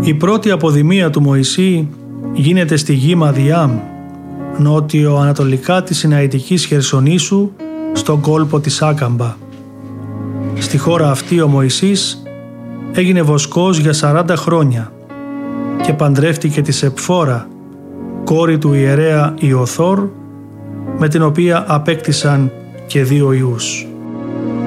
Η πρώτη αποδημία του Μωυσή γίνεται στη γη Μαδιάμ, νότιο-ανατολικά της Σιναϊτικής Χερσονήσου, στον κόλπο της Άκαμπα. Στη χώρα αυτή ο Μωυσής έγινε βοσκός για 40 χρόνια και παντρεύτηκε τη Σεπφόρα, κόρη του ιερέα Ιωθόρ, με την οποία απέκτησαν και 2 ιούς.